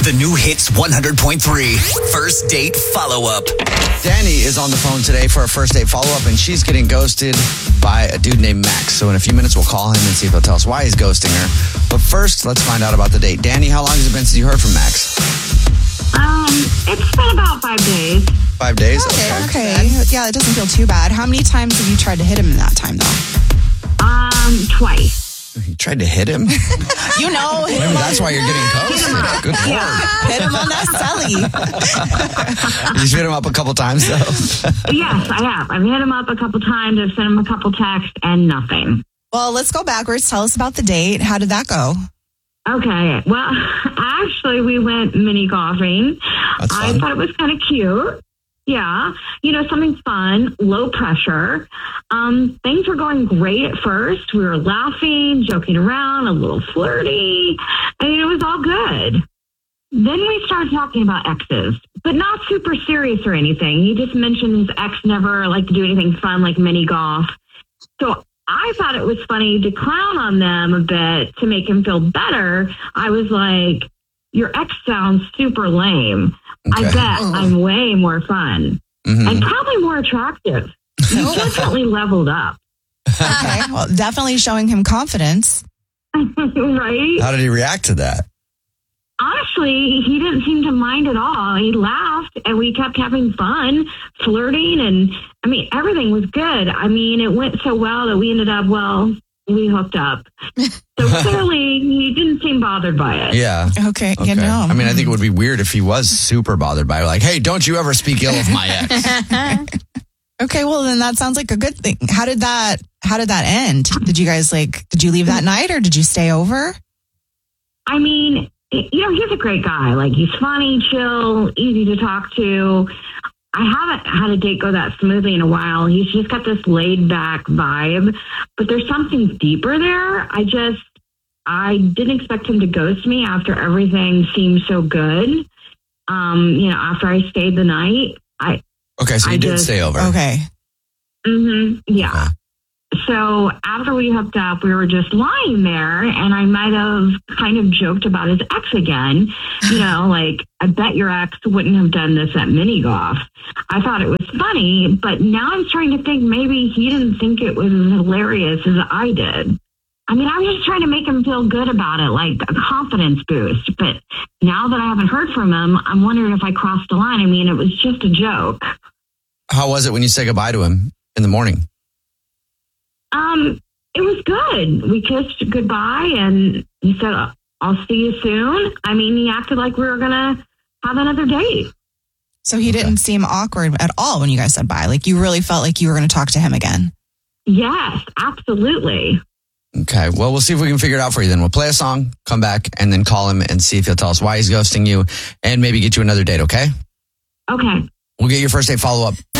The new Hits 100.3 First Date Follow-Up. Danny is on the phone today for a first date follow-up, and she's getting ghosted by a dude named Max. So in a few minutes, we'll call him and see if he'll tell us why he's ghosting her. But first, let's find out about the date. Danny, how long has it been since you heard from Max? It's been about 5 days. 5 days? Okay. Yeah, it doesn't feel too bad. How many times have you tried to hit him in that time, though? Twice. You tried to hit him? You know, hit Maybe him that's why you're getting ghosted. Good Lord. hit him on that celly. You hit him up a couple times, though? Yes, I have. I've hit him up a couple times. I've sent him a couple texts and nothing. Well, let's go backwards. Tell us about the date. How did that go? Okay. Well, actually, we went mini golfing. That's I fun. thought it was kind of cute. Yeah. Something fun, low pressure. Things were going great at first. We were laughing, joking around, a little flirty. I mean, it was all good. Then we started talking about exes, but not super serious or anything. He just mentioned his ex never liked to do anything fun like mini golf. So I thought it was funny to clown on them a bit to make him feel better. I was like, your ex sounds super lame. Okay. I bet I'm way more fun and probably more attractive. You definitely leveled up. Okay. Well, definitely showing him confidence. Right? How did he react to that? Honestly, he didn't seem to mind at all. He laughed and we kept having fun, flirting, and I mean, everything was good. I mean, it went so well that we ended up, we hooked up. So clearly, he didn't seem bothered by it. Yeah. Okay. You know. I mean, I think it would be weird if he was super bothered by it. Like, hey, don't you ever speak ill of my ex. Okay, well, then that sounds like a good thing. How did that end? Did you guys did you leave that night or did you stay over? I mean, he's a great guy. Like, he's funny, chill, easy to talk to. I haven't had a date go that smoothly in a while. He's just got this laid back vibe, but there's something deeper there. I didn't expect him to ghost me after everything seemed so good. After I stayed the night, Okay, so you did stay over. Okay. Yeah. So after we hooked up, we were just lying there, and I might have kind of joked about his ex again. Like, I bet your ex wouldn't have done this at mini golf. I thought it was funny, but now I'm starting to think maybe he didn't think it was as hilarious as I did. I mean, I was just trying to make him feel good about it, like a confidence boost. But now that I haven't heard from him, I'm wondering if I crossed the line. I mean, it was just a joke. How was it when you said goodbye to him in the morning? It was good. We kissed goodbye and he said, I'll see you soon. I mean, he acted like we were going to have another date. So he didn't seem awkward at all when you guys said bye. Like, you really felt like you were going to talk to him again. Yes, absolutely. Okay, well, we'll see if we can figure it out for you then. We'll play a song, come back, and then call him and see if he'll tell us why he's ghosting you and maybe get you another date, okay? Okay. We'll get your first date follow-up